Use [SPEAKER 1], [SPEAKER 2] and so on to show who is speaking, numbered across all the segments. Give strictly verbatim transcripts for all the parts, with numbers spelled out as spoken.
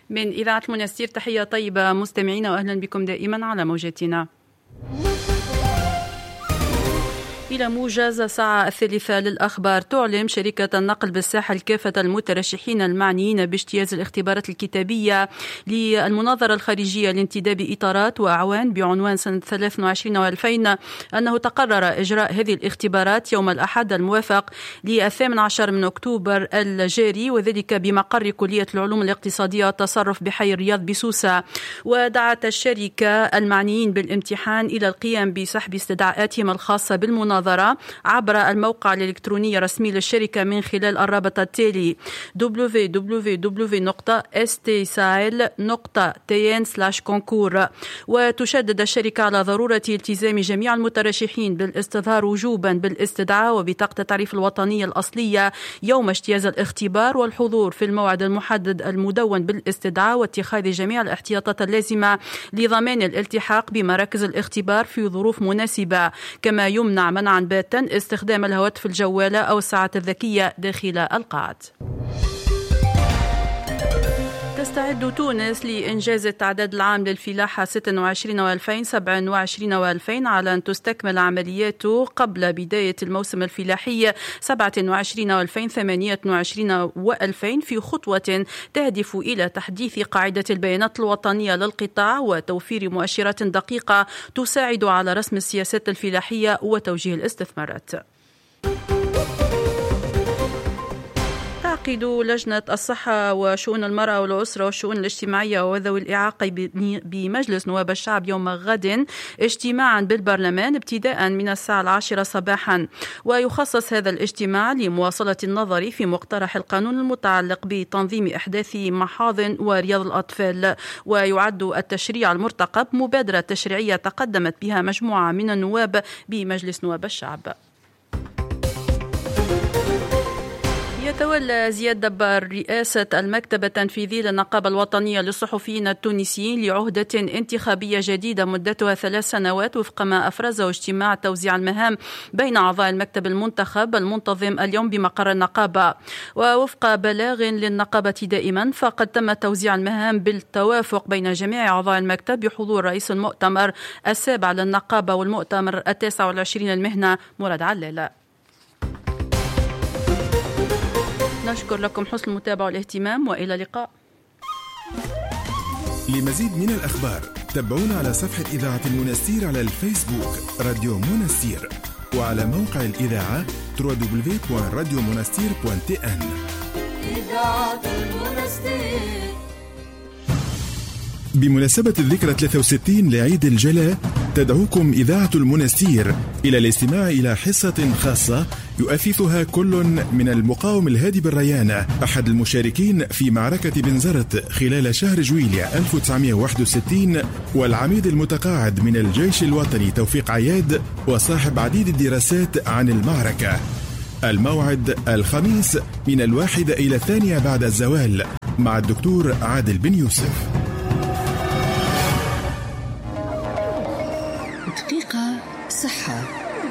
[SPEAKER 1] من إذاعة المنستير تحية طيبة مستمعينا، وأهلا بكم دائما على موجتنا. إلى موجز الساعة الثالثة للأخبار. تعلن شركة النقل بالساحل كافة المترشحين المعنيين باجتياز الاختبارات الكتابية للمناظرة الخارجية لانتداب إطارات وأعوان بعنوان سنة ثلاثة وعشرين وألفين أنه تقرر إجراء هذه الاختبارات يوم الأحد الموافق للثامن عشر من أكتوبر الجاري، وذلك بمقر كلية العلوم الاقتصادية والتصرف بحي الرياض بسوسة. ودعت الشركة المعنيين بالامتحان إلى القيام بسحب استدعاءاتهم الخاصة بالمناظرة عبر الموقع الإلكتروني الرسمي للشركة من خلال الرابط التالي دبليو دبليو دبليو دوت إس تي ساحل دوت تي إن سلاش كونكور. وتشدد الشركة على ضرورة التزام جميع المترشحين بالاستظهار وجوبا بالاستدعاء وبطاقة التعريف الوطنية الأصلية يوم اجتياز الاختبار، والحضور في الموعد المحدد المدون بالاستدعاء، واتخاذ جميع الاحتياطات اللازمة لضمان الالتحاق بمراكز الاختبار في ظروف مناسبة. كما يمنع منعا باتا استخدام الهواتف الجوالة أو الساعات الذكية داخل القاعات. تستعد تونس لإنجاز التعداد العام للفلاحة ستة وعشرين وألفين سبعة وعشرين وألفين على أن تستكمل عملياته قبل بداية الموسم الفلاحي سبعة وعشرين وألفين ثمانية وعشرين وألفين في خطوة تهدف إلى تحديث قاعدة البيانات الوطنية للقطاع وتوفير مؤشرات دقيقة تساعد على رسم السياسات الفلاحية وتوجيه الاستثمارات. تعقد لجنة الصحة وشؤون المرأة والأسرة والشؤون الاجتماعية وذوي الإعاقة بمجلس نواب الشعب يوم غد اجتماعا بالبرلمان ابتداء من الساعة العاشرة صباحا، ويخصص هذا الاجتماع لمواصلة النظر في مقترح القانون المتعلق بتنظيم إحداث محاضن ورياض الأطفال. ويعد التشريع المرتقب مبادرة تشريعية تقدمت بها مجموعة من النواب بمجلس نواب الشعب. يتولى زياد دبار رئاسة المكتب التنفيذي للنقابة الوطنية للصحفيين التونسيين لعهدة انتخابية جديدة مدتها ثلاث سنوات وفق ما أفرزه اجتماع توزيع المهام بين أعضاء المكتب المنتخب المنتظم اليوم بمقر النقابة. ووفق بلاغ للنقابة دائما فقد تم توزيع المهام بالتوافق بين جميع أعضاء المكتب بحضور رئيس المؤتمر السابع للنقابة والمؤتمر التاسع والعشرين المهنة مراد علالة. نشكر لكم حسن المتابعة والاهتمام، وإلى اللقاء.
[SPEAKER 2] لمزيد من الأخبار تابعونا على صفحة إذاعة المنستير على الفيسبوك راديو منستير، وعلى موقع الإذاعة دبليو دبليو دبليو دوت راديو منستير دوت تي إن. إذاعة المنستير. بمناسبة الذكرى ثلاثة وستين لعيد الجلاء تدعوكم إذاعة المنستير إلى الاستماع إلى حصة خاصة يؤثثها كل من المقاوم الهادي بالريانة أحد المشاركين في معركة بنزرت خلال شهر جويليا ألف وتسعمائة وواحد وستين، والعميد المتقاعد من الجيش الوطني توفيق عياد وصاحب عديد الدراسات عن المعركة. الموعد الخميس من الواحدة إلى الثانية بعد الزوال مع الدكتور عادل بن يوسف.
[SPEAKER 3] دقيقة صحة.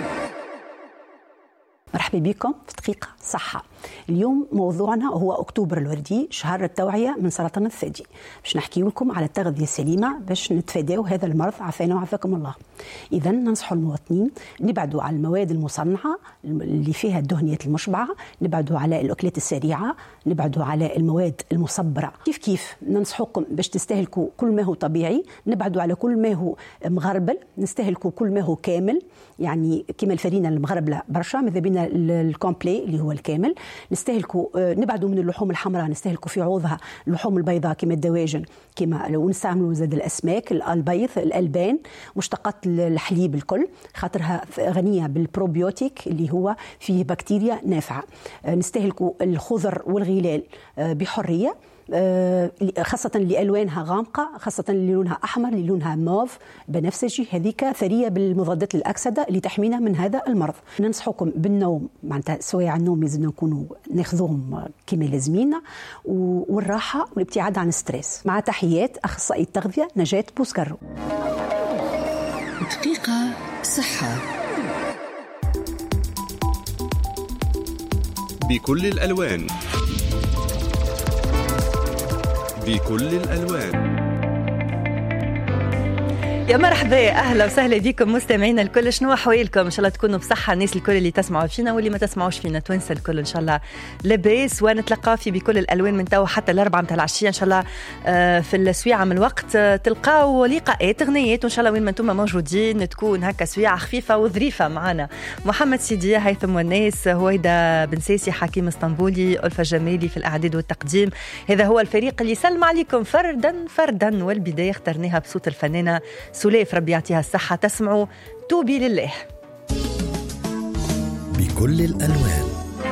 [SPEAKER 3] مرحبا بكم في دقيقة صحة. اليوم موضوعنا هو أكتوبر الوردي، شهر التوعية من سرطان الثدي. باش نحكي لكم على التغذية السليمة باش نتفاداو هذا المرض عافانا وعافاكم الله. إذا ننصح المواطنين نبعدوا على المواد المصنعة اللي فيها الدهنيات المشبعة، نبعدوا على الأكلات السريعة، نبعدوا على المواد المصبرة. كيف كيف ننصحكم باش تستهلكوا كل ما هو طبيعي، نبعدوا على كل ما هو مغربل، نستهلكوا كل ما هو كامل، يعني كما الفرينة المغربلة برشا، ماذا بينا الكومبلي اللي هو الكامل. نستهلكوا نبعدوا من اللحوم الحمراء، نستهلكوا في عوضها اللحوم البيضاء كما الدواجن، كما لو نستعملوا زاد الأسماك، البيض، الألبان، مشتقات الحليب الكل، خاطرها غنية بالبروبيوتيك اللي هو فيه بكتيريا نافعة. نستهلكوا الخضر والغلال بحرية، خاصة اللي ألوانها غامقة، خاصة اللي لونها أحمر، اللي لونها موف بنفسجي، هذيك ثرية بالمضادات الأكسدة اللي تحمينا من هذا المرض. ننصحكم بالنوم، معناتها سوايع النوم لازم نكونوا ناخذوهم كما لازمينا، والراحة والابتعاد عن الستريس. مع تحيات أخصائي التغذية نجاة بوسكرو. دقيقة صحة بكل الألوان،
[SPEAKER 2] بكل الألوان.
[SPEAKER 4] يا مرحبا، اهلا وسهلا بكم مستمعينا الكل. شنو احوالكم؟ ان شاء الله تكونوا بصحه الناس الكل اللي تسمعوا فينا واللي ما تسمعوش فينا، توانسه الكل ان شاء الله لاباس، ونتلقى في بكل الالوان من توا حتى الاربعه متاع العشيه ان شاء الله. في السويعه من الوقت تلقاو لقاءات اغنيات وان شاء الله وين ما انتم موجودين تكون هكا سويعه خفيفه وظريفه معنا. محمد سيدي، هيثم والناس، هويدا بن ساسي، حكيم اسطنبولي، ألفة جمالي في الاعداد والتقديم. هذا هو الفريق اللي يسلم عليكم فردا فردا، والبدايه اخترناها بصوت الفنانه سليف ربي يعطيها الصحة. تسمعوا توبي لله
[SPEAKER 5] بكل الألوان.